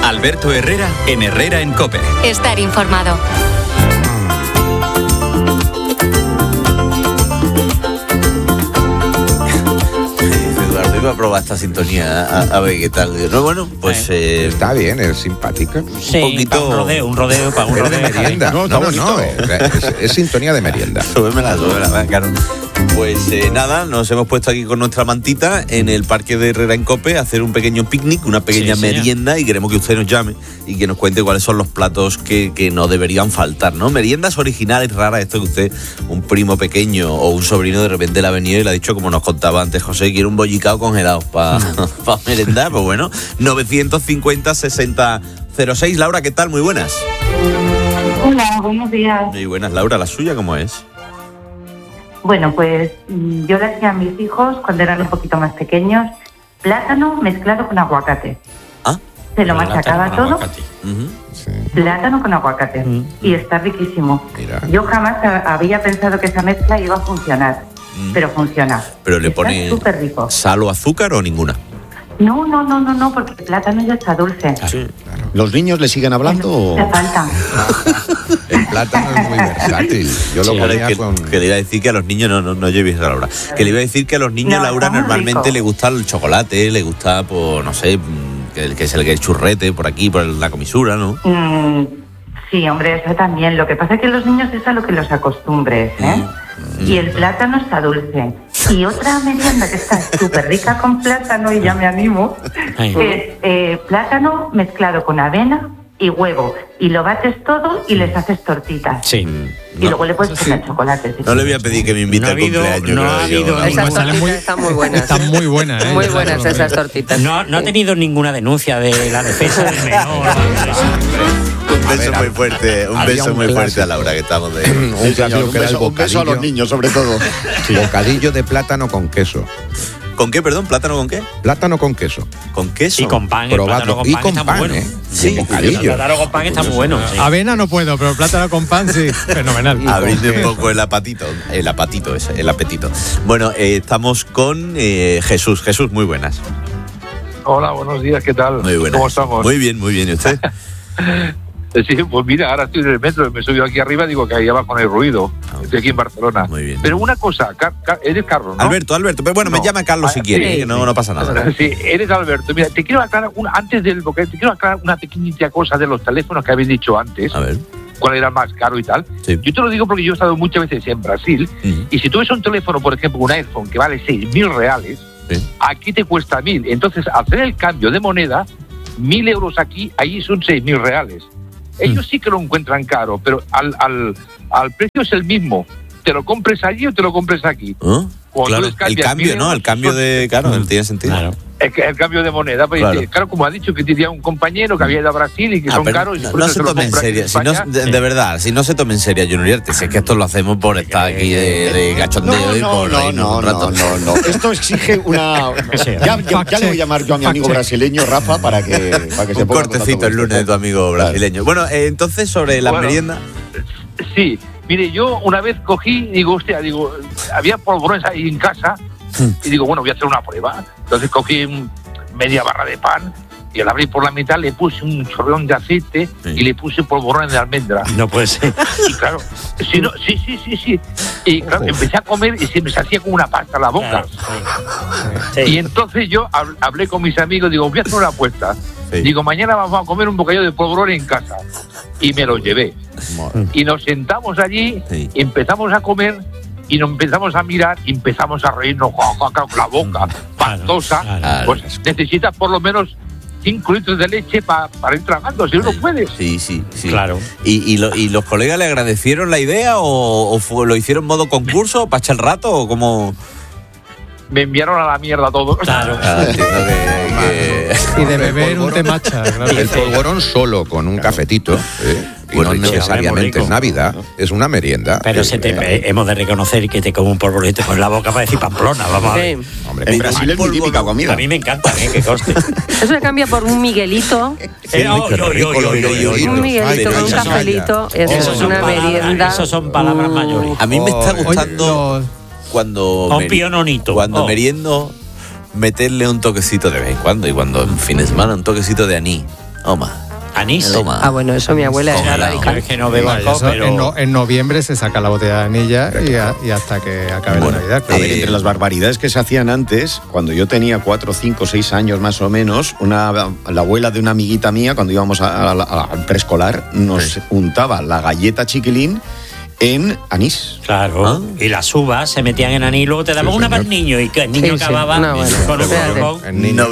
Alberto Herrera en Herrera en COPE. Estar informado. Iba a probar esta sintonía a ver qué tal. No, bueno, pues está bien, es simpática. Sí, un poquito un rodeo para un rodeo de merienda. No, es sintonía de merienda. Súbemela, claro. Pues nada, nos hemos puesto aquí con nuestra mantita en el parque de Herrera en COPE a hacer un pequeño picnic, una pequeña merienda, y queremos que usted nos llame y que nos cuente cuáles son los platos que no deberían faltar, ¿no? Meriendas originales, raras, esto que usted, un primo pequeño o un sobrino de repente le ha venido y le ha dicho, como nos contaba antes José, quiere un bollicao congelado para merendar. Pues bueno, 950-60-06. Laura, ¿qué tal? Muy buenas. Hola, buenos días. Muy buenas, Laura. ¿La suya cómo es? Bueno, pues yo le hacía a mis hijos, cuando eran un poquito más pequeños, plátano mezclado con aguacate. Se lo machacaba todo. Plátano con aguacate. Y está riquísimo. Mira. Yo jamás había pensado que esa mezcla iba a funcionar, pero funciona. ¿Pero le pone súper rico. Sal o azúcar o ninguna? No, porque el plátano ya está dulce. Sí, claro. ¿Los niños le siguen hablando? Te falta. El plátano es muy versátil. Yo lo ponía que le iba a decir que a los niños no llevéis a Laura. Que le iba a decir que a los niños, Laura, normalmente rico. Le gusta el chocolate, le gusta, pues, no sé, que es el churrete por aquí, por la comisura, ¿no? Sí, hombre, eso también. Lo que pasa es que los niños es a lo que los acostumbres, ¿eh? Y el plátano está dulce. Y otra merienda que está súper rica con plátano, y ya me animo, es plátano mezclado con avena y huevo. Y lo bates todo y les haces tortitas. Sí. Y luego le puedes poner chocolate. No le voy a pedir que me invite al cumpleaños. No ha habido. Esas tortitas están muy buenas. Están muy buenas, ¿eh? Muy buenas esas tortitas. No ha tenido ninguna denuncia de la defensa del menor. Un beso muy fuerte, fuerte a Laura, que estamos de... un beso a los niños, sobre todo. Sí. Bocadillo de plátano con queso. ¿Con qué, perdón? ¿Plátano con qué? Plátano con queso. ¿Con queso? Y con pan. Probadlo. Y con pan, bueno. Sí, bocadillo. El plátano con pan está muy bueno. Sí. Avena no puedo, pero plátano con pan sí. Fenomenal. Abriendo un poco el apetito. Bueno, estamos con Jesús. Jesús, muy buenas. Hola, buenos días, ¿qué tal? Muy buenas. ¿Cómo estamos? Muy bien, ¿y usted? Sí, pues mira, ahora estoy en el metro, me subió aquí arriba, digo que ahí abajo no hay ruido. Estoy aquí en Barcelona. Muy bien. Pero una cosa, eres Carlos, ¿no? Alberto, pero bueno, me llama Carlos si quiere, que no pasa nada. Sí, eres Alberto. Mira, te quiero aclarar, antes del bocadillo, te quiero aclarar una pequeñita cosa de los teléfonos que habéis dicho antes. A ver. ¿Cuál era más caro y tal? Sí. Yo te lo digo porque yo he estado muchas veces en Brasil, y si tú ves un teléfono, por ejemplo, un iPhone que vale 6.000 reales, aquí te cuesta 1.000. Entonces, hacer el cambio de moneda, 1.000 euros aquí, ahí son 6.000 reales. Ellos sí que lo encuentran caro, pero al precio es el mismo. ¿Te lo compres allí o te lo compres aquí? Claro, el cambio, ¿no? El cambio de... Claro, tiene sentido. Claro. El cambio de moneda, pues, claro, como ha dicho que tenía un compañero que había ido a Brasil y que son caros. Y no se tome en serio, de verdad, si no se tome en serio, Junior Uriarte, si es que esto lo hacemos por estar aquí de cachondeo y por no. Esto exige una... Ya le voy a llamar yo a mi amigo brasileño, Rafa, para que se ponga... Un cortecito el lunes de tu amigo brasileño. Bueno, entonces, sobre las meriendas... Sí, mire, yo una vez cogí, había polvorones ahí en casa, y digo, bueno, voy a hacer una prueba. Entonces cogí media barra de pan y al abrir por la mitad le puse un chorreón de aceite y le puse polvorones de almendra. No puede ser. Y claro, sí. Y claro, empecé a comer y se me hacía como una pasta en la boca. Sí. Y entonces yo hablé con mis amigos, digo, voy a hacer una apuesta. Sí. Digo, mañana vamos a comer un bocadillo de polvorones en casa. Y me lo llevé. Y nos sentamos allí, empezamos a comer y nos empezamos a mirar y empezamos a reírnos con la boca pastosa. Pues necesitas por lo menos 5 litros de leche para ir tragando, si uno puede. Sí. Claro. ¿Y los colegas le agradecieron la idea o lo hicieron modo concurso para echar el rato o cómo? Me enviaron a la mierda todo. Claro. Y de beber un temacha. Claro. El polvorón solo con un cafetito, y no necesariamente en Navidad, es una merienda. Pero hemos de reconocer que te como un polvorito con la boca para decir Pamplona, vamos a ver. Hombre, en Brasil es muy típica comida. A mí me encanta, que coste. Eso se cambia por un Miguelito. Un Miguelito con un cafelito. Eso es una merienda. Eso son palabras mayores. A mí me está gustando cuando meriendo, meterle un toquecito de vez en cuando, y cuando en fin de semana un toquecito de anís Anís. Bueno, eso mi abuela era radical. Es que no bebo alcohol, pero... En noviembre se saca la botella de anilla y hasta que acabe la Navidad. A ver, entre las barbaridades que se hacían antes, cuando yo tenía 4, 5, 6 años más o menos, la abuela de una amiguita mía, cuando íbamos al preescolar, nos untaba la galleta chiquilín en anís. Claro. Y las uvas se metían en anís y luego te daban una para el niño y que el niño acababa con un colocón.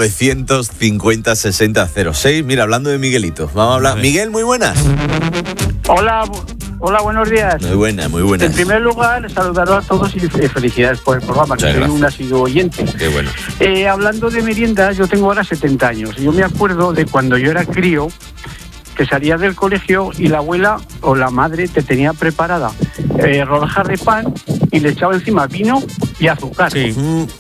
950-60-06. Mira, hablando de Miguelito, vamos a hablar. Miguel, muy buenas. Hola, buenos días. Muy buenas. En primer lugar, saludaros a todos y felicidades por el programa, que soy un asiduo oyente. Qué bueno. Hablando de meriendas, yo tengo ahora 70 años. Yo me acuerdo de cuando yo era crío, que salías del colegio y la abuela o la madre te tenía preparada rodajas de pan y le echaba encima vino y azúcar. Sí.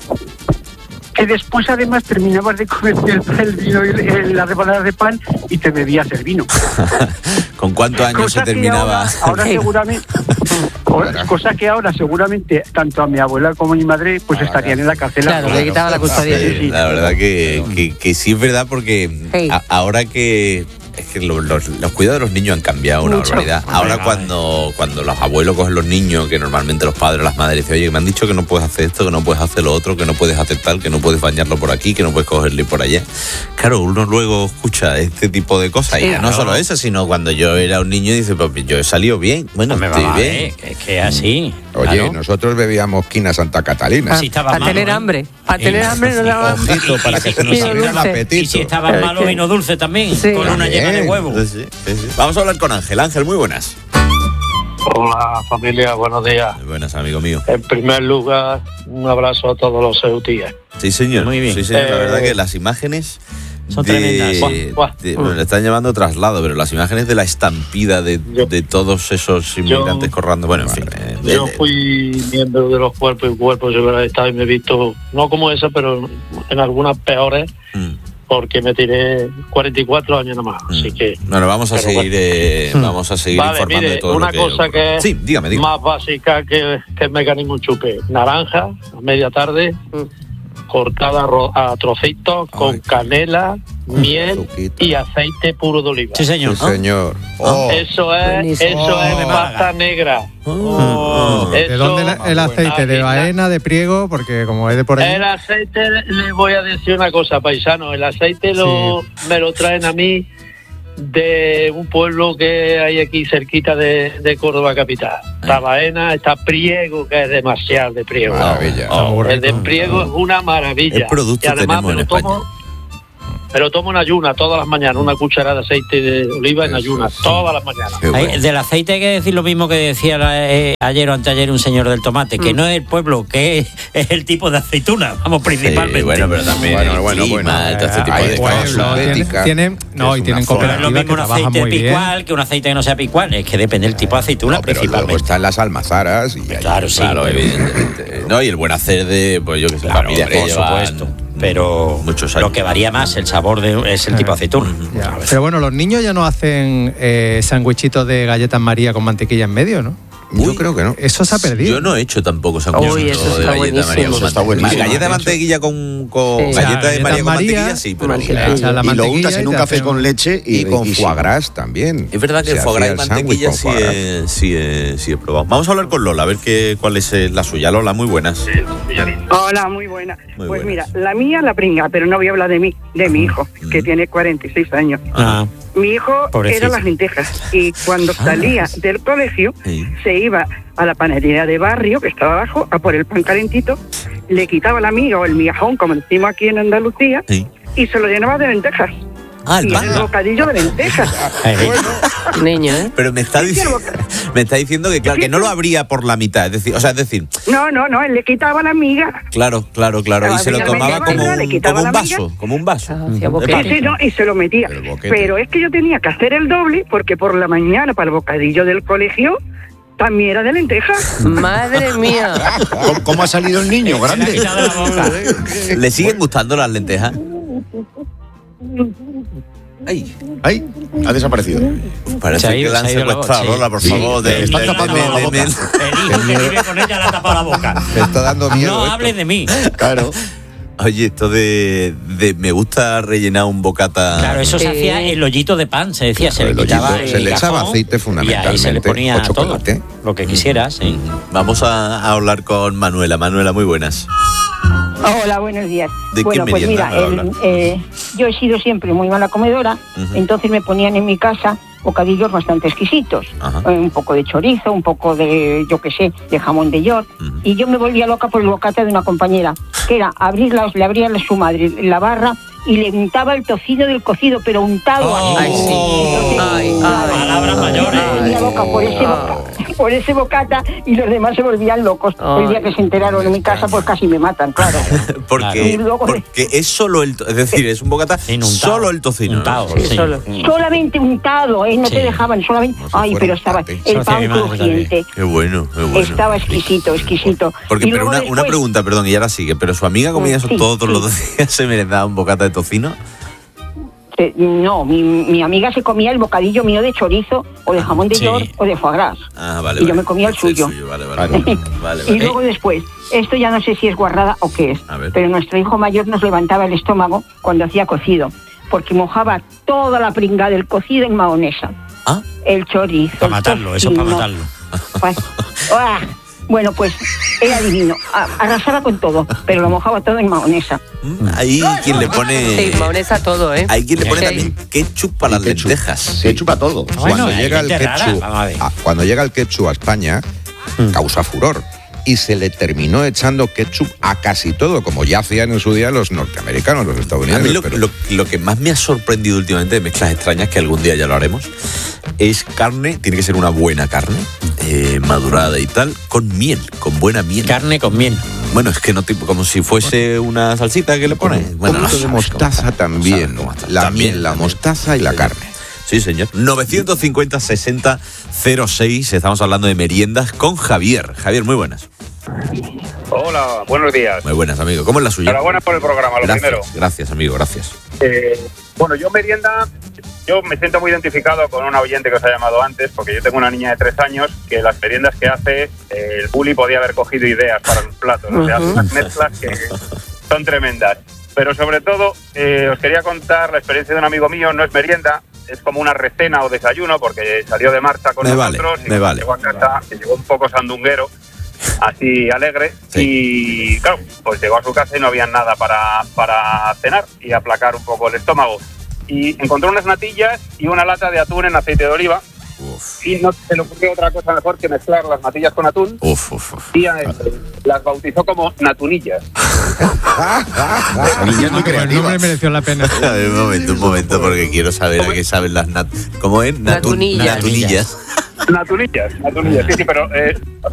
Que después además terminabas de comer el vino y las rebanadas de pan y te bebías el vino. ¿Con cuántos años se terminaba? Ahora seguramente... Cosa que ahora seguramente tanto a mi abuela como a mi madre pues estarían en la cárcel. Claro, le quitaba la custodia. Sí. La verdad que sí es verdad, porque ahora que... Es que los cuidados de los niños han cambiado una barbaridad. Ahora cuando los abuelos cogen los niños, que normalmente los padres o las madres dicen, oye, me han dicho que no puedes hacer esto, que no puedes hacer lo otro, que no puedes hacer tal, que no puedes bañarlo por aquí, que no puedes cogerle por allá. Claro, uno luego escucha este tipo de cosas. Y no solo eso, sino cuando yo era un niño dice, pues yo he salido bien. Bueno, estoy bien. Es que así. Oye, nosotros bebíamos quina Santa Catalina. Para tener hambre. Para tener hambre no daban. Ojito, para que se nos abriera el apetito. Y si estaban malos, vino dulce también, con una yema de huevo. Sí. Vamos a hablar con Ángel. Ángel, muy buenas. Hola familia, buenos días. Buenas, amigo mío. En primer lugar, un abrazo a todos los ceutíes. Sí, señor. Muy bien. Sí, señor. La verdad que las imágenes son tremendas. Bueno, le están llamando traslado, pero las imágenes de la estampida de todos esos inmigrantes corrando. Bueno, en fin. Yo fui miembro de los cuerpos y cuerpos de verdad estado y me he visto, no como esa, pero en algunas peores. Porque me tiré 44 años nomás, así que... Bueno, vamos a seguir informando de todo una lo que... cosa que sí, dígame. Más básica que el mecanismo chupe. Naranja, a media tarde, cortada a trocitos, con canela, miel y aceite puro de oliva. Sí, señor. Sí, señor. Eso es pasta negra. ¿De dónde el aceite? ¿De Baena, de Priego? Porque como es de por ahí... El aceite, les voy a decir una cosa, paisano. El aceite me lo traen a mí de un pueblo que hay aquí cerquita de Córdoba capital. Está Baena, está Priego, que es demasiado de Priego. Maravilla. El de Priego es una maravilla. El producto y además tenemos en España. Pero tomo en ayunas todas las mañanas, una cucharada de aceite de oliva en ayunas, todas las mañanas. Bueno. Del aceite hay que decir lo mismo que decía ayer o anteayer un señor del tomate, que no es el pueblo, que es el tipo de aceituna, vamos, principalmente. Sí, bueno, pero también tienen cooperativas lo mismo un aceite picual que un aceite que no sea picual, es que depende del tipo de aceituna principalmente. Luego están las almazaras y claro, evidentemente. No, y el buen hacer de, pues yo que sé, familias que llevan, por supuesto. Pero lo que varía más el sabor es el tipo de aceituna. Pero bueno, los niños ya no hacen sándwichitos de galletas María con mantequilla en medio, ¿no? Yo creo que no. Eso se ha perdido. Yo no he hecho tampoco sándwichitos de galleta María con mantequilla. Galleta de mantequilla con galleta de María con mantequilla, sí, pero y lo untas en un café con leche y con foie gras también. Es verdad que el foie gras y mantequilla sí he probado. Vamos a hablar con Lola, a ver cuál es la suya. Lola, muy buenas. Hola, muy buena. Pues mira, la mía la pringa, pero no voy a hablar de mi hijo, que tiene 46 años. Mi hijo era las lentejas y cuando salía del colegio se iba a la panadería de barrio, que estaba abajo, a por el pan calentito, le quitaba la miga o el migajón, como decimos aquí en Andalucía, y se lo llenaba de lentejas. El bocadillo de lentejas. Niño, Pero me está diciendo que claro, que no lo abría por la mitad, es decir... No, él le quitaba la miga. Claro, y se lo tomaba como un vaso. Y se lo metía. Pero es que yo tenía que hacer el doble, porque por la mañana, para el bocadillo del colegio, también era de lentejas. Madre mía. ¿Cómo ha salido el niño grande? ¿Le siguen gustando las lentejas? Ay, ha desaparecido. Parece que la han secuestrado, Lola, por favor. Está tapando la boca. El hijo que vive con ella le ha tapado la boca. Me está dando miedo. No hables de mí. Claro. Oye, esto de me gusta rellenar un bocata. Claro, eso se hacía el hoyito de pan, se decía, se le quitaba se le echaba aceite fundamentalmente. Y ahí se le ponía todo, lo que quisieras. Sí. Vamos a hablar con Manuela. Manuela, muy buenas. Hola, buenos días. ¿De bueno, qué pues merienda mira, yo he sido siempre muy mala comedora, entonces me ponían en mi casa bocadillos bastante exquisitos. Un poco de chorizo, un poco de, yo qué sé, de jamón de york. Y yo me volvía loca por el bocata de una compañera, que era le abría a su madre la barra y le untaba el tocino del cocido, pero untado así. Palabras mayores. Me volvía loca por ese bocata y los demás se volvían locos. El día que se enteraron en mi casa, pues casi me matan, claro. Porque es solo es decir, es un bocata solo el tocino. Untado, ¿no? Sí. Solamente untado, no te dejaban solamente. Ay, pero estaba el pan crujiente. Qué bueno. Estaba exquisito. Porque, pero una pregunta, perdón, y ahora sigue, pero su amiga comía eso todos los días, se merendaba un bocata de tocino. No, mi amiga se comía el bocadillo mío de chorizo o de jamón de york o de foie gras. Vale. Y yo me comía el suyo. Vale. Y luego después, esto ya no sé si es guarrada o qué es, pero nuestro hijo mayor nos levantaba el estómago cuando hacía cocido, porque mojaba toda la pringa del cocido en mahonesa. El chorizo. Para matarlo, eso para matarlo. Bueno, pues era divino. Arrasaba con todo, pero lo mojaba todo en mahonesa. Hay quien le pone... Sí, mahonesa todo, ¿eh? Hay quien le pone también ketchup para las lentejas. Ketchup a todo. Cuando llega el ketchup a España, causa furor. Y se le terminó echando ketchup a casi todo, como ya hacían en su día los norteamericanos, los estadounidenses. A mí lo que más me ha sorprendido últimamente de mezclas extrañas, que algún día ya lo haremos, es carne, tiene que ser una buena carne, madurada y tal, con miel, con buena miel. Carne con miel. Bueno, es que no tipo como si fuese una salsita que le pones. Bueno, un poquito de mostaza también. La miel, la mostaza y la carne. Sí, señor. 950-60-06. Estamos hablando de meriendas con Javier. Javier, muy buenas. Hola, buenos días. Muy buenas, amigo. ¿Cómo es la suya? Enhorabuena por el programa, lo primero. Gracias, amigo, gracias. Bueno, yo me siento muy identificado con una oyente que os ha llamado antes, porque yo tengo una niña de 3 años que las meriendas que hace, el bully podía haber cogido ideas para los platos. O sea, hace unas mezclas que son tremendas. Pero sobre todo, os quería contar la experiencia de un amigo mío. No es merienda, es como una recena o desayuno, porque salió de marcha con nosotros y llegó a casa, que llegó un poco sandunguero, así alegre, y claro, pues llegó a su casa y no había nada para cenar y aplacar un poco el estómago. Y encontró unas natillas y una lata de atún en aceite de oliva. Y no se le ocurrió otra cosa mejor que mezclar las natillas con atún. Y las bautizó como natunillas. El nombre mereció la pena. Un momento, porque quiero saber a qué saben las ¿cómo es? Natunillas. Natunillas, sí, pero